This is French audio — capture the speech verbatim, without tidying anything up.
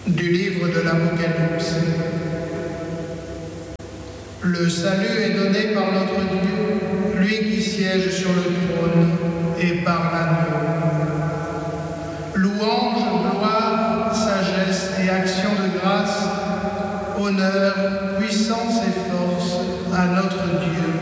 Du livre de l'Apocalypse. Le salut est donné par notre Dieu, lui qui siège sur le trône, et par l'agneau. Louange, gloire, sagesse et action de grâce, honneur, puissance et force à notre Dieu